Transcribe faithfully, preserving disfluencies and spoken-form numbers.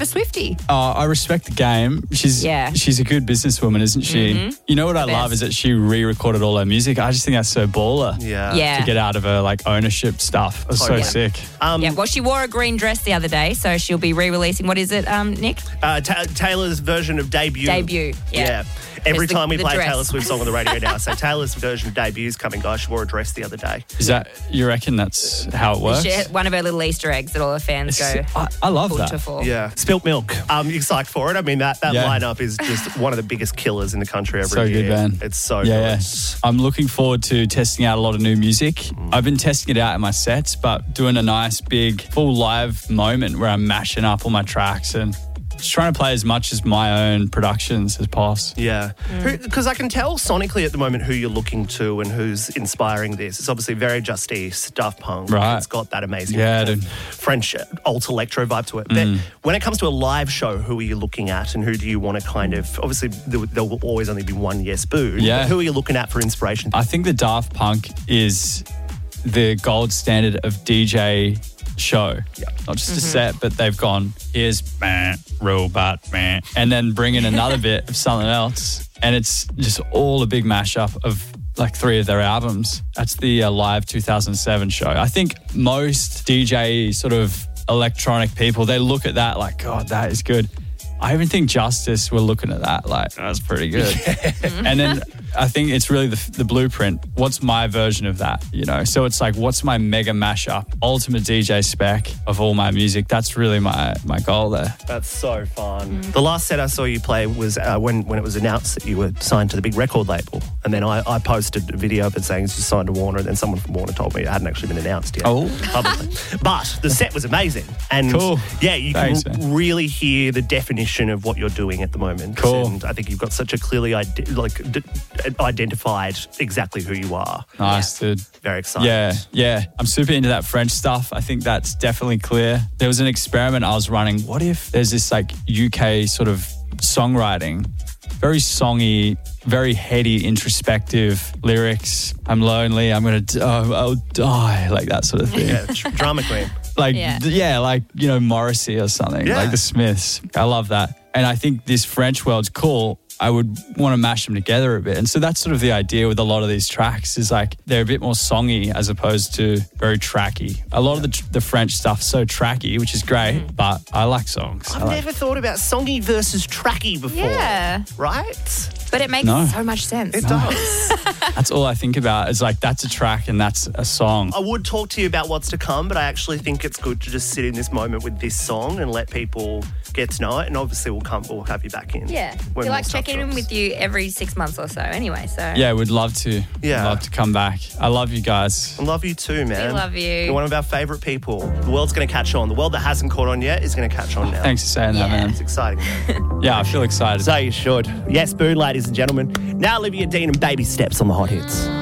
a Swiftie. Oh, I respect the game. She's Yeah. she's a good businesswoman, isn't she? Mhm. You know what I The love best. is that she re-recorded all her music. I just think that's so baller. Yeah. Yeah. To get out of her like ownership stuff. It's Totally. so sick. Um, Yeah, well, she wore a green dress the other day, so she'll be re-releasing, what is it, um, Nick? uh, Ta- Taylor's version of Debut. Debut, yeah. Every It's the- time we the play a dress. Taylor Swift song on the radio now, so Taylor's version of Debut's coming, guys. She wore a dress the other day. Is that, you reckon that's how it works? She, one of her little Easter eggs that all her fans go I, I love punta that. for. Yeah. Spilt Milk. Um, you psyched for it? I mean, that, that Yeah. lineup is just one of the biggest killers in the country every So year. good, man. It's so yeah, good. yeah. I'm looking forward to testing out a lot of new music. Mm. I've been testing it out in my sets, but doing a nice big full live moment where I'm mashing up all my tracks and just trying to play as much as my own productions as possible. Yeah. Because I can tell sonically at the moment who you're looking to and who's inspiring this. It's obviously very Justice, Daft Punk. Right. It's got that amazing Yeah, uh, dude. French alt electro vibe to it. But when it comes to a live show, who are you looking at and who do you want to kind of, obviously there, there will always only be one Yes Boo. Yeah. But who are you looking at for inspiration? I think the Daft Punk is the gold standard of D J show. Not just a set, but they've gone, here's man, robot man, and then bring in another bit of something else. And it's just all a big mashup of like three of their albums. That's the uh, live two thousand seven show. I think most D J sort of electronic people, they look at that like, God, that is good. I even think Justice were looking at that like, that's pretty good. And then I think it's really the, the blueprint. What's my version of that, you know? So it's like, what's my mega mashup, ultimate D J spec of all my music? That's really my, my goal there. That's so fun. The last set I saw you play was uh, when, when it was announced that you were signed to the big record label. And then I, I posted a video of it saying it's just signed to Warner. And then someone from Warner told me it hadn't actually been announced yet. Oh. Publicly. But the set was amazing. And Cool. yeah, you Thanks, can man. really hear the definition of what you're doing at the moment. Cool. And I think you've got such a clearly ide- like d- identified exactly who you are. Nice, dude. Very excited. Yeah, yeah. I'm super into that French stuff. I think that's definitely clear. There was an experiment I was running. What if there's this like U K sort of songwriting, very songy, very heady, introspective lyrics. I'm lonely. I'm going to, oh, I'll die, like that sort of thing. Yeah, tr- drama queen. Like, Yeah. yeah. yeah, like, you know, Morrissey or something, Yeah. like the Smiths. I love that. And I think this French world's cool. I would want to mash them together a bit. And so that's sort of the idea with a lot of these tracks is like they're a bit more songy as opposed to very tracky. A lot of the, tr- the French stuff's so tracky, which is great, but I like songs. I've I like- never thought about songy versus tracky before. Yeah. Right? But it makes No. so much sense. It does. That's all I think about. It's like that's a track and that's a song. I would talk to you about what's to come, but I actually think it's good to just sit in this moment with this song and let people get to know it. And obviously, we'll come, we'll have you back in. Yeah. when We more like stuff checking in drops. with you every six months or so anyway, so. Yeah, we'd love to. Yeah. We'd love to come back. I love you guys. I love you too, man. We love you. You're one of our favourite people. The world's going to catch on. The world that hasn't caught on yet is going to catch on now. Thanks for saying that, Yeah. man. It's exciting, man. Yeah, I feel excited. So you should. Yes, Boo, ladies and gentlemen. Now Olivia Dean and Baby Steps on the Hot Hits.